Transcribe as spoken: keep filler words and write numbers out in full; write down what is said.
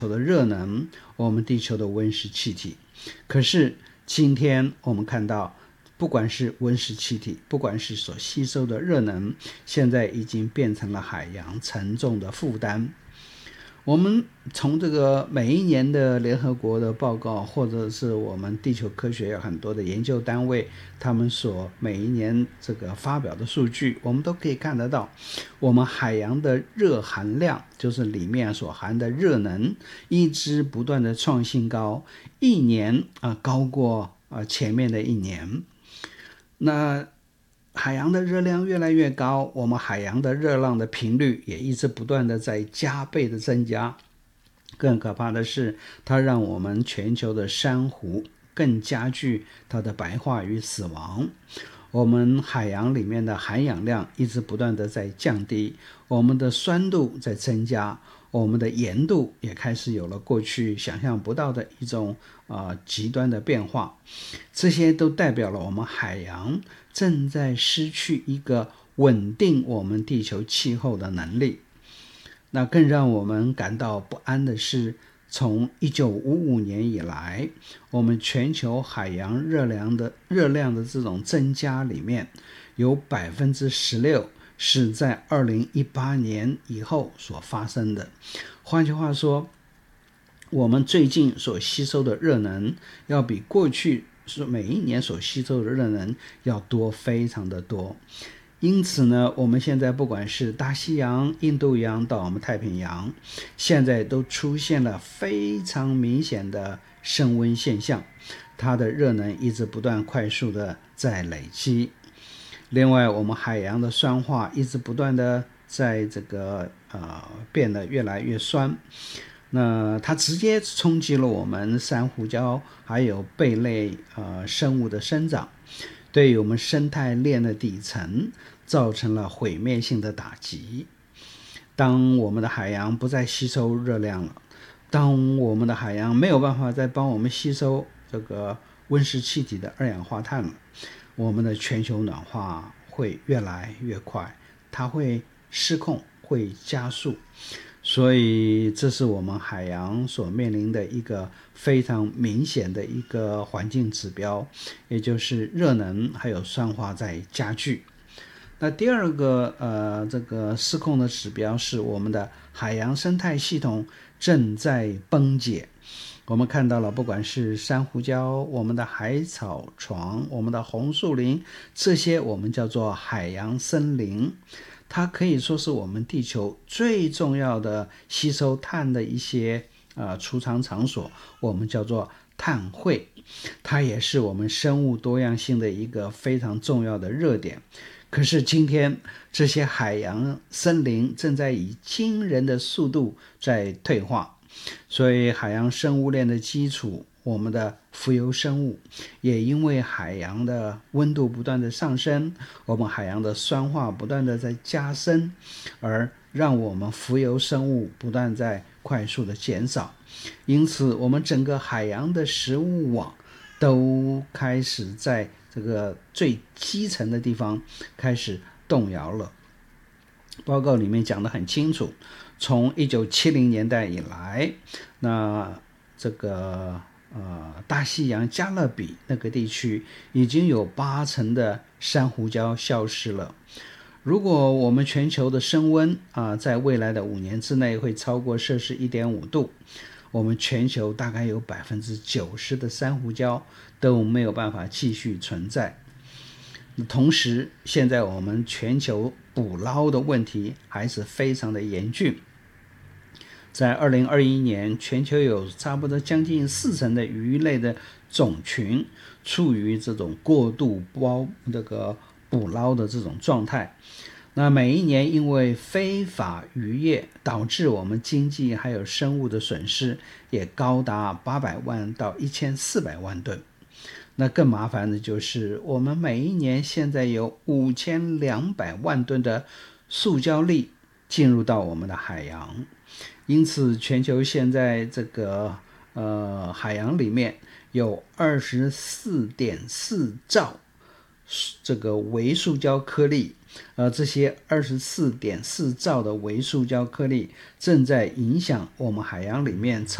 的热能，我们地球的温室气体。可是今天我们看到，不管是温室气体，不管是所吸收的热能，现在已经变成了海洋沉重的负担。我们从这个每一年的联合国的报告，或者是我们地球科学有很多的研究单位，他们所每一年这个发表的数据，我们都可以看得到，我们海洋的热含量，就是里面所含的热能，一直不断的创新高，一年啊、呃、高过啊、呃、前面的一年。那海洋的热量越来越高，我们海洋的热浪的频率也一直不断的在加倍的增加。更可怕的是，它让我们全球的珊瑚更加剧它的白化与死亡。我们海洋里面的含氧量一直不断的在降低，我们的酸度在增加，我们的盐度也开始有了过去想象不到的一种呃极端的变化。这些都代表了我们海洋正在失去一个稳定我们地球气候的能力。那更让我们感到不安的是，从一九五五年以来，我们全球海洋热量的热量的这种增加里面，有 百分之十六 是在二零一八年以后所发生的。换句话说，我们最近所吸收的热能要比过去每一年所吸收的热能要多非常的多。因此呢，我们现在不管是大西洋、印度洋到我们太平洋，现在都出现了非常明显的升温现象，它的热能一直不断快速的在累积。另外，我们海洋的酸化一直不断的在这个呃变得越来越酸，那它直接冲击了我们珊瑚礁还有贝类呃生物的生长，对于我们生态链的底层造成了毁灭性的打击。当我们的海洋不再吸收热量了，当我们的海洋没有办法再帮我们吸收这个温室气体的二氧化碳了，我们的全球暖化会越来越快，它会失控，会加速。所以这是我们海洋所面临的一个非常明显的一个环境指标，也就是热能还有酸化在加剧。那第二个呃这个失控的指标是我们的海洋生态系统正在崩解。我们看到了，不管是珊瑚礁、我们的海草床、我们的红树林，这些我们叫做海洋森林，它可以说是我们地球最重要的吸收碳的一些呃储藏场所，我们叫做碳汇。它也是我们生物多样性的一个非常重要的热点。可是今天这些海洋森林正在以惊人的速度在退化，所以海洋生物链的基础，我们的浮游生物也因为海洋的温度不断的上升，我们海洋的酸化不断的在加深，而让我们浮游生物不断在快速的减少。因此我们整个海洋的食物网都开始在这个最基层的地方开始动摇了。报告里面讲得很清楚，从一九七零年代以来，那这个呃大西洋加勒比那个地区已经有八成的珊瑚礁消失了。如果我们全球的升温啊、呃，在未来的五年之内会超过摄氏 一点五 度，我们全球大概有 百分之九十 的珊瑚礁都没有办法继续存在。同时，现在我们全球捕捞的问题还是非常的严峻。在二零二一年，全球有差不多将近四成的鱼类的种群处于这种过度包这个捕捞的这种状态。那每一年因为非法渔业导致我们经济还有生物的损失也高达八百万到一千四百万吨。那更麻烦的就是我们每一年现在有五千两百万吨的塑胶粒进入到我们的海洋。因此全球现在这个呃海洋里面有 二十四点四兆这个微塑胶颗粒而这些 二十四点四兆的微塑胶颗粒正在影响我们海洋里面超